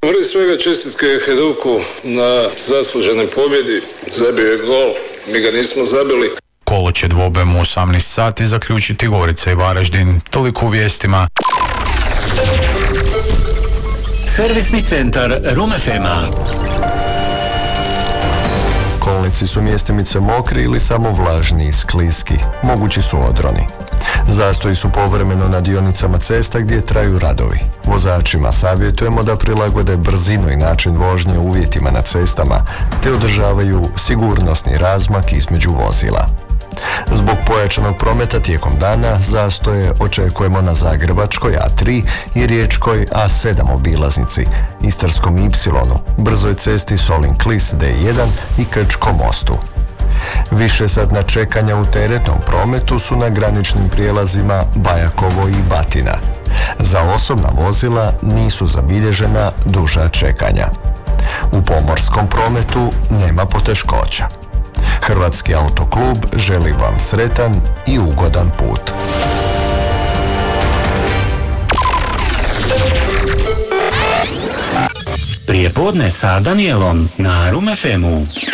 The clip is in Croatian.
Prije svega čestitke Hajduku na zasluženoj pobjedi. Zabio je gol, mi ga nismo zabili. Kolo će dvobem u 18 sati zaključiti Gorica i Varaždin. Toliko u vijestima. Servisni centar Room FM-a. Kolnici su mjestimice mokri ili samo vlažni i skliski. Mogući su odroni. Zastoji su povremeno na dionicama cesta gdje traju radovi. Vozačima savjetujemo da prilagode brzinu i način vožnje uvjetima na cestama, te održavaju sigurnosni razmak između vozila. Zbog pojačanog prometa tijekom dana zastoje očekujemo na Zagrebačkoj A3 i Riječkoj A7 obilaznici, Istarskom Y, brzoj cesti Solin-Klis D1 i Krčkom mostu. Višesatna čekanja u teretnom prometu su na graničnim prijelazima Bajakovo i Batina. Za osobna vozila nisu zabilježena duža čekanja. U pomorskom prometu nema poteškoća. Hrvatski autoklub želi vam sretan i ugodan put. Prijepodne sa Danielom na Room FM-u.